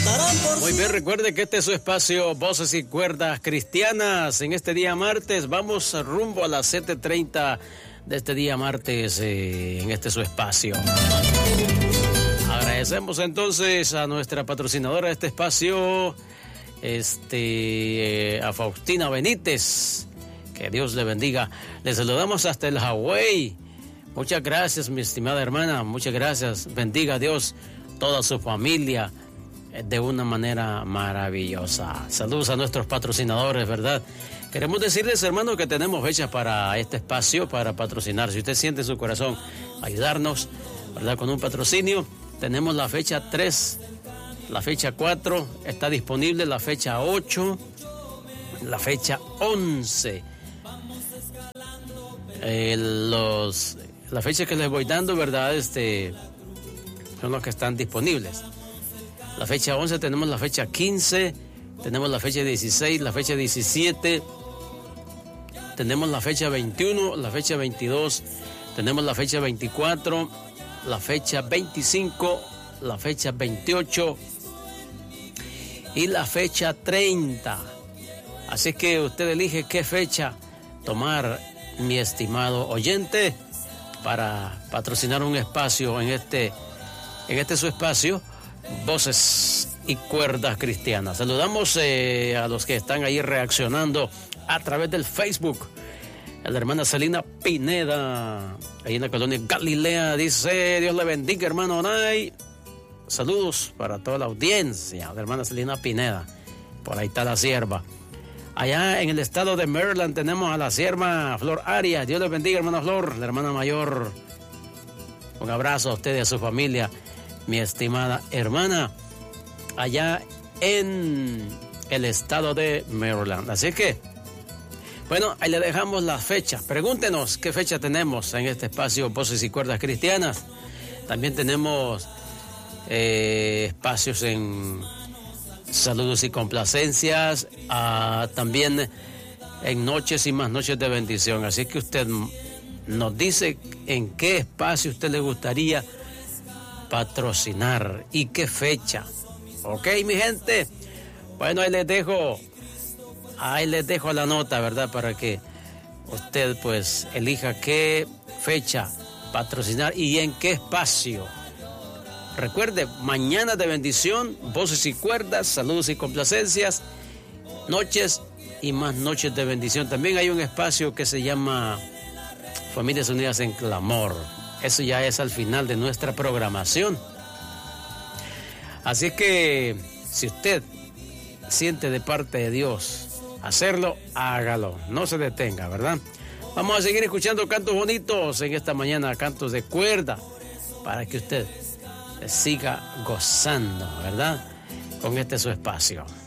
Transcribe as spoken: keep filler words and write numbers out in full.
Muy bien, recuerde que este es su espacio Voces y Cuerdas Cristianas. En este día martes vamos rumbo a las siete treinta de este día martes eh, en este su espacio. Agradecemos entonces a nuestra patrocinadora de este espacio, este, eh, a Faustina Benítez. Que Dios le bendiga. Le saludamos hasta el Hawái. Muchas gracias, mi estimada hermana. Muchas gracias. Bendiga a Dios toda su familia de una manera maravillosa. Saludos a nuestros patrocinadores, ¿verdad? Queremos decirles, hermanos, que tenemos fecha para este espacio, para patrocinar. Si usted siente en su corazón ayudarnos, ¿verdad? Con un patrocinio, tenemos la fecha tres, la fecha cuatro, está disponible la fecha ocho, la fecha once. Eh, los, la fecha que les voy dando, ¿verdad? Este, son los que están disponibles. La fecha once, tenemos la fecha quince, tenemos la fecha dieciséis, la fecha diecisiete, tenemos la fecha veintiuno, la fecha veintidós, tenemos la fecha veinticuatro, la fecha veinticinco, la fecha veintiocho y la fecha treinta. Así que usted elige qué fecha tomar, mi estimado oyente, para patrocinar un espacio en este, en este su espacio, Voces y Cuerdas Cristianas. Saludamos eh, a los que están ahí reaccionando a través del Facebook. A la hermana Celina Pineda, ahí en la colonia Galilea, dice: Dios le bendiga, hermano Onay. Saludos para toda la audiencia. La hermana Celina Pineda, por ahí está la sierva. Allá en el estado de Maryland tenemos a la sierva Flor Arias. Dios le bendiga, hermana Flor, la hermana mayor. Un abrazo a usted y a su familia, mi estimada hermana, allá en el estado de Maryland. Así que, bueno, ahí le dejamos las fechas. Pregúntenos qué fecha tenemos en este espacio Voces y Cuerdas Cristianas. También tenemos eh, espacios en saludos y complacencias, uh, también en noches y más noches de bendición. Así que usted nos dice en qué espacio usted le gustaría patrocinar y qué fecha. Ok, mi gente. Bueno, ahí les dejo, ahí les dejo la nota, ¿verdad? Para que usted pues elija qué fecha patrocinar y en qué espacio. Recuerde, mañana de bendición, Voces y Cuerdas, saludos y complacencias, noches y más noches de bendición. También hay un espacio que se llama Familias Unidas en Clamor. Eso ya es al final de nuestra programación. Así que si usted siente de parte de Dios hacerlo, hágalo, no se detenga, ¿verdad? Vamos a seguir escuchando cantos bonitos en esta mañana, cantos de cuerda, para que usted siga gozando, ¿verdad? Con este su espacio.